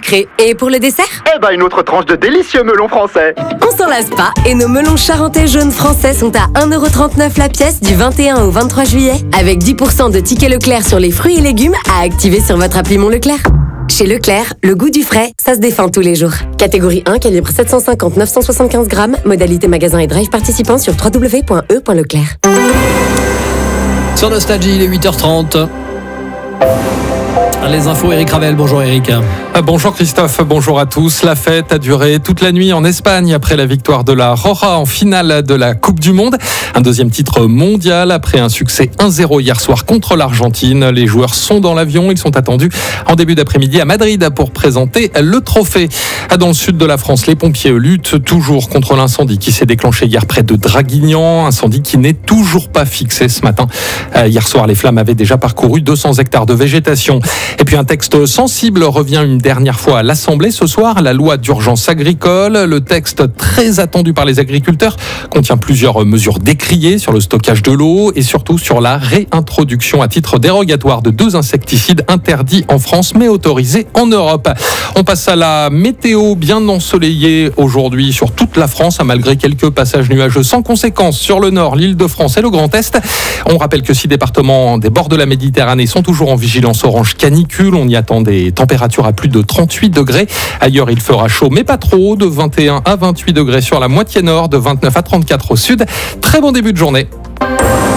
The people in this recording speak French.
sucré. Et pour le dessert ? Une autre tranche de délicieux melons français. On s'en lasse pas et nos melons charentais jaunes français sont à 1,39€ la pièce du 21 au 23 juillet. Avec 10% de tickets Leclerc sur les fruits et légumes à activer sur votre appli Mon Leclerc. Chez Leclerc, le goût du frais, ça se défend tous les jours. Catégorie 1, calibre 750-975 grammes. Modalité magasin et drive participant sur www.e.leclerc. Sur Nostalgie, il est 8h30. Les infos, Eric Ravel. Bonjour Eric. Bonjour Christophe, bonjour à tous. La fête a duré toute la nuit en Espagne après la victoire de la Roja en finale de la Coupe du Monde. Un deuxième titre mondial après un succès 1-0 hier soir contre l'Argentine. Les joueurs sont dans l'avion, ils sont attendus en début d'après-midi à Madrid pour présenter le trophée. Dans le sud de la France, les pompiers luttent toujours contre l'incendie qui s'est déclenché hier près de Draguignan. Incendie qui n'est toujours pas fixé ce matin. Hier soir, les flammes avaient déjà parcouru 200 hectares de végétation. Et puis un texte sensible revient une dernière fois à l'Assemblée ce soir, la loi d'urgence agricole. Le texte très attendu par les agriculteurs contient plusieurs mesures décriées sur le stockage de l'eau et surtout sur la réintroduction à titre dérogatoire de 2 insecticides interdits en France mais autorisés en Europe. On passe à la météo bien ensoleillée aujourd'hui sur toute la France, malgré quelques passages nuageux sans conséquence sur le nord, l'Île-de-France et le Grand Est. On rappelle que 6 départements des bords de la Méditerranée sont toujours en vigilance orange canicule. On y attend des températures à plus de 38 degrés. Ailleurs, il fera chaud, mais pas trop, de 21 à 28 degrés sur la moitié nord, de 29 à 34 au sud. Très bon début de journée.